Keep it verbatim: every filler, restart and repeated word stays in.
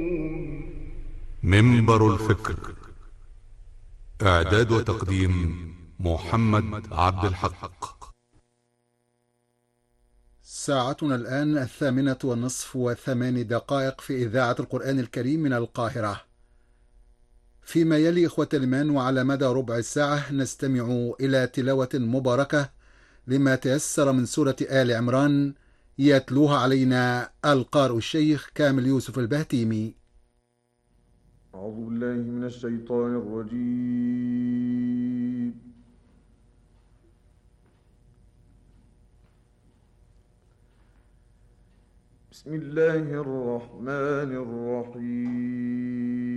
منبر الفكر. إعداد وتقديم محمد عبد الحق. ساعتنا الآن الثامنة والنصف وثمان دقائق في إذاعة القرآن الكريم من القاهرة. فيما يلي إخوة الإيمان وعلى مدى ربع ساعة نستمع إلى تلاوة مباركة لما تيسر من سورة آل عمران، يتلوها علينا القارئ الشيخ كامل يوسف البهتيمي. أعوذ بالله من الشيطان الرجيم. بسم الله الرحمن الرحيم.